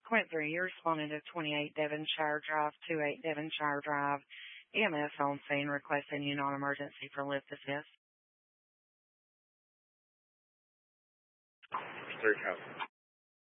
Quint 3, you're responding to 28 Devonshire Drive, 28 Devonshire Drive. EMS on scene requesting you non-emergency for lift assist. 3 code.